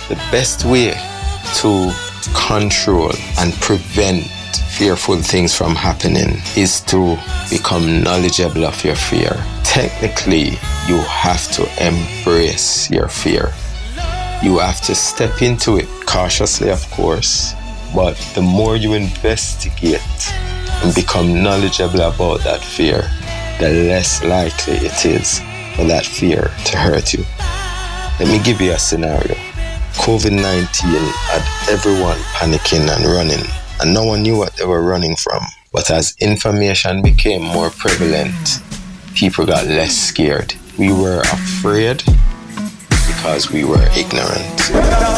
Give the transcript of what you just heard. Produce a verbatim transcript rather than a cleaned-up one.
The best way to control and prevent fearful things from happening is to become knowledgeable of your fear. Technically, you have to embrace your fear. You have to step into it cautiously, of course, but the more you investigate and become knowledgeable about that fear, the less likely it is for that fear to hurt you. Let me give you a scenario. covid nineteen had everyone panicking and running, and no one knew what they were running from. But as information became more prevalent, people got less scared. We were afraid because we were ignorant.